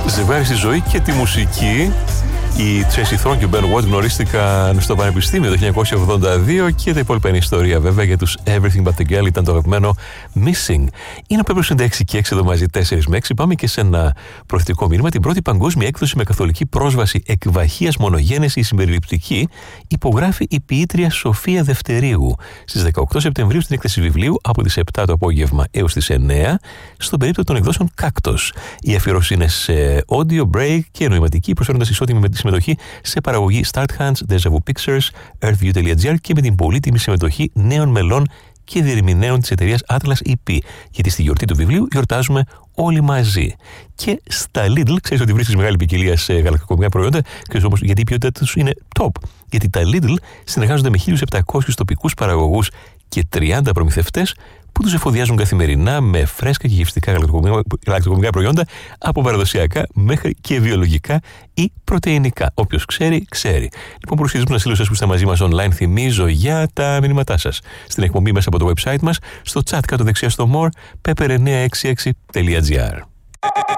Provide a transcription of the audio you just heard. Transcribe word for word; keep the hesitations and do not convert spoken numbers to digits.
Ζευγάρι στη ζωή και τη μουσική. Οι Tracy Thorn και ο Ben Watt γνωρίστηκαν στο Πανεπιστήμιο το χίλια εννιακόσια ογδόντα δύο και τα υπόλοιπα είναι ιστορία βέβαια. Για τους Everything But The Girl ήταν το αγαπημένο Missing. Είναι από το έξι και έξι εδώ μαζί τέσσερα με έξι. Πάμε και σε ένα προθετικό μήνυμα. Την πρώτη παγκόσμια έκδοση με καθολική πρόσβαση εκβαχίας μονογένεση συμπεριληπτική υπογράφει η ποιήτρια Σοφία Δευτερίγου στις δεκαοκτώ Σεπτεμβρίου στην έκθεση βιβλίου από τις επτά το απόγευμα έως τις εννέα στον περίπτωση των εκδόσεων Κάκτος. Η αφιέρωση είναι σε audio break και νοηματική, προσφέροντας ισότιμη με τη συμμετοχή σε παραγωγή Start Hands, Deja Vu Pictures, earthview τελεία gr και με την πολύτιμη συμμετοχή νέων μελών και διερμηνέων της εταιρείας Atlas ι πι. Γιατί στη γιορτή του βιβλίου γιορτάζουμε όλοι μαζί. Και στα Lidl, ξέρεις ότι βρίσκεις μεγάλη ποικιλία σε γαλακτοκομικά προϊόντα, και όμως γιατί η ποιότητά τους είναι top. Γιατί τα Lidl συνεργάζονται με χίλιους επτακόσιους τοπικούς παραγωγούς και τριάντα προμηθευτές που τους εφοδιάζουν καθημερινά με φρέσκα και γευστικά γαλακτοκομικά προϊόντα από παραδοσιακά μέχρι και βιολογικά ή πρωτεϊνικά. Όποιος ξέρει, ξέρει. Λοιπόν, προσχετίζουμε να στείλω εσάς που είστε μαζί μας online, θυμίζω για τα μηνύματά σας στην εκπομπή μέσα από το website μας, στο chat κάτω δεξιά στο more, pepper εννιακόσια εξήντα έξι τελεία gr.